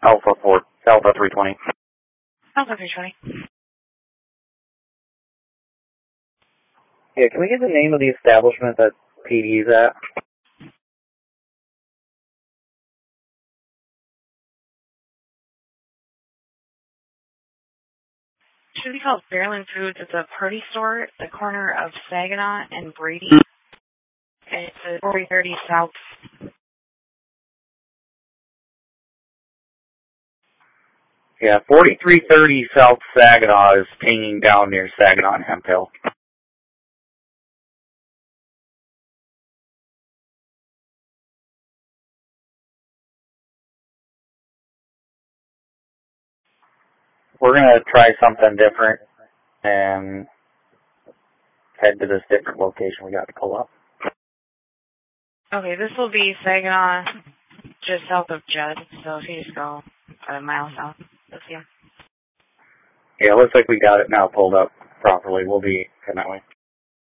Alpha 4, Alpha 320. Alpha 320. Yeah, can we get the name of the establishment that PD's at? Should be called Fairland Foods. It's a party store at the corner of Saginaw and Brady. It's at 4030 South. Yeah, 4330 South Saginaw is pinging down near Saginaw and Hemp Hill. We're going to try something different and head to this different location we got to pull up. Okay, this will be Saginaw, just south of Judd. So if you just go a mile south, you'll see him. Yeah, looks like we got it now pulled up properly. We'll be heading that way.